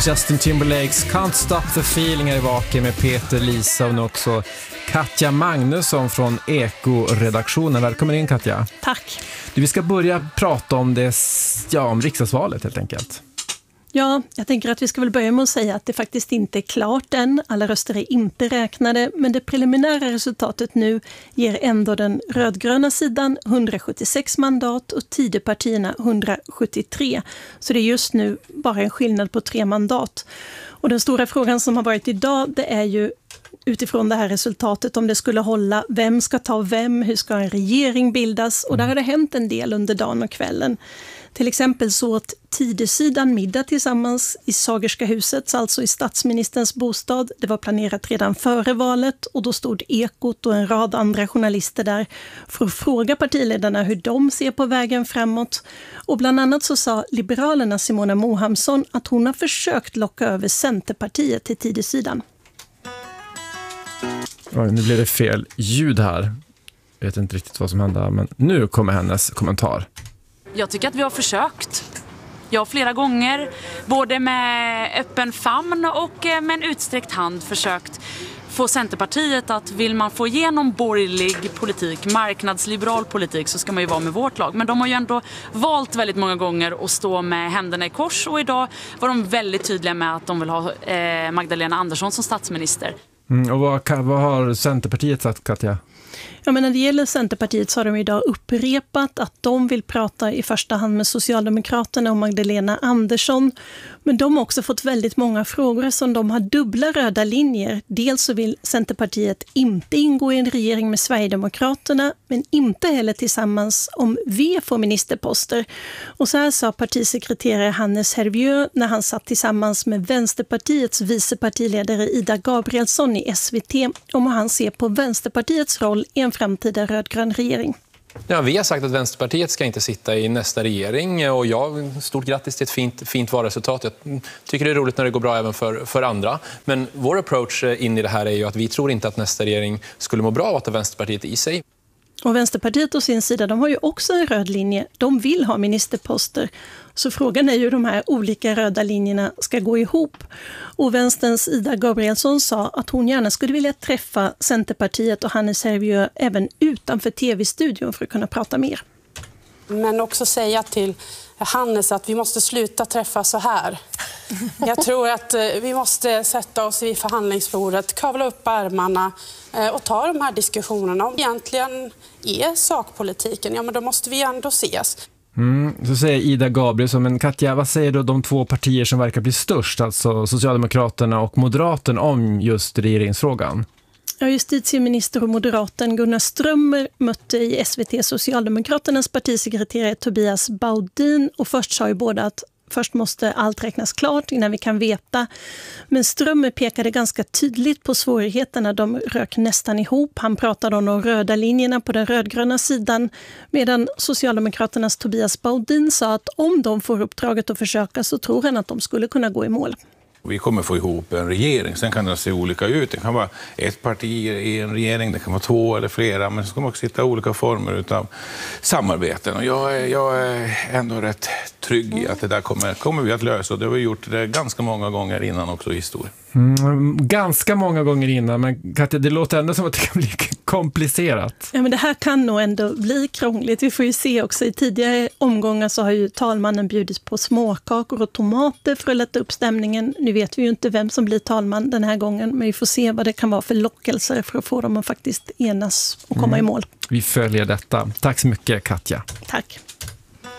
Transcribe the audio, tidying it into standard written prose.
Justin Timberlakes Can't Stop the Feeling är i vaken med Peter, Lisa och också Katja Magnusson från Eko-redaktionen. Välkommen in, Katja. Tack. Vi ska börja prata om om riksdagsvalet helt enkelt. Ja, jag tänker att vi ska väl börja med att säga att det faktiskt inte är klart än. Alla röster är inte räknade, men det preliminära resultatet nu ger ändå den rödgröna sidan 176 mandat och Tidöpartierna 173. Så det är just nu bara en skillnad på 3 mandat. Och den stora frågan som har varit idag, det är ju utifrån det här resultatet, om det skulle hålla, vem ska ta vem, hur ska en regering bildas? Och där har det hänt en del under dagen och kvällen. Till exempel så att Tidösidan middag tillsammans i Sagerska huset, alltså i statsministerns bostad. Det var planerat redan före valet och då stod Ekot och en rad andra journalister där för att fråga partiledarna hur de ser på vägen framåt. Och bland annat så sa Liberalerna Simona Mohamsson att hon har försökt locka över Centerpartiet till Tidösidan. Nu blev det fel ljud här. Jag vet inte riktigt vad som hände, men nu kommer hennes kommentar. Jag tycker att vi har försökt. Jag flera gånger, både med öppen famn och med en utsträckt hand försökt få Centerpartiet att vill man få igenom borgerlig politik, marknadsliberal politik, så ska man ju vara med vårt lag. Men de har ju ändå valt väldigt många gånger att stå med händerna i kors, och idag var de väldigt tydliga med att de vill ha Magdalena Andersson som statsminister. Och vad har Centerpartiet sagt, Katja? Ja, men när det gäller Centerpartiet så har de idag upprepat att de vill prata i första hand med Socialdemokraterna och Magdalena Andersson. Men de har också fått väldigt många frågor som de har dubbla röda linjer. Dels så vill Centerpartiet inte ingå i en regering med Sverigedemokraterna, men inte heller tillsammans om V får ministerposter. Och så här sa partisekreterare Hannes Hervieu när han satt tillsammans med Vänsterpartiets vicepartiledare Ida Gabrielsson i SVT om hur han ser på Vänsterpartiets roll i en framtida rödgrön regering. Ja, vi har sagt att Vänsterpartiet ska inte sitta i nästa regering, och stort grattis till ett fint valresultat. Jag tycker det är roligt när det går bra även för andra. Men vår approach in i det här är ju att vi tror inte att nästa regering skulle må bra av att ha Vänsterpartiet i sig. Och Vänsterpartiet å sin sida, de har ju också en röd linje. De vill ha ministerposter. Så frågan är ju hur de här olika röda linjerna ska gå ihop. Och Vänsterns Ida Gabrielsson sa att hon gärna skulle vilja träffa Centerpartiet och Hannes Hervieu även utanför tv-studion för att kunna prata mer. Men också säga till Hannes att vi måste sluta träffa så här. Jag tror att vi måste sätta oss vid förhandlingsbordet, kavla upp armarna och ta de här diskussionerna. Om egentligen är sakpolitiken, ja men då måste vi ändå ses. Så säger Ida Gabrielsson, men Katja, vad säger då de 2 partier som verkar bli störst, alltså Socialdemokraterna och Moderaterna, om just regeringsfrågan? Ja, justitieminister och moderaten Gunnar Strömmer mötte i SVT Socialdemokraternas partisekreterare Tobias Baudin, och först sa ju båda att först måste allt räknas klart innan vi kan veta. Men Strömmer pekade ganska tydligt på svårigheterna. De rök nästan ihop. Han pratade om de röda linjerna på den rödgröna sidan, medan Socialdemokraternas Tobias Baudin sa att om de får uppdraget att försöka så tror han att de skulle kunna gå i mål. Vi kommer få ihop en regering. Sen kan det se olika ut. Det kan vara ett parti i en regering, det kan vara 2 eller flera, men så ska man också hitta olika former av samarbeten. Och jag är ändå rätt trygg i att det där kommer vi att lösa. Och det har vi gjort det ganska många gånger innan också i historien. Ganska många gånger innan, men Katja, det låter ändå som att det kan bli komplicerat. Ja, men det här kan nog ändå bli krångligt. Vi får ju se också, i tidigare omgångar så har ju talmannen bjudit på småkakor och tomater för att lätta upp stämningen. Nu vet vi ju inte vem som blir talman den här gången, men vi får se vad det kan vara för lockelser för att få dem att faktiskt enas och komma i mål. Vi följer detta. Tack så mycket, Katja. Tack.